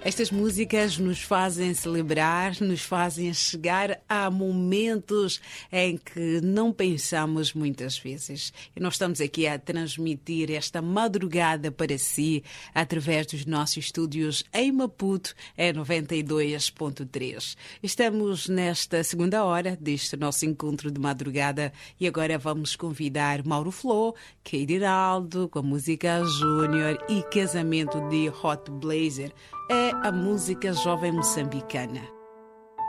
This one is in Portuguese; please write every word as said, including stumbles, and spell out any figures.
Estas músicas nos fazem celebrar, nos fazem chegar a momentos em que não pensamos muitas vezes. E nós estamos aqui a transmitir esta madrugada para si através dos nossos estúdios em Maputo, em noventa e dois ponto três. Estamos nesta segunda hora deste nosso encontro de madrugada e agora vamos convidar Mauro Flor, Keide Naldo, com a música Júnior e Casamento de Hot Blazer. É a música jovem moçambicana.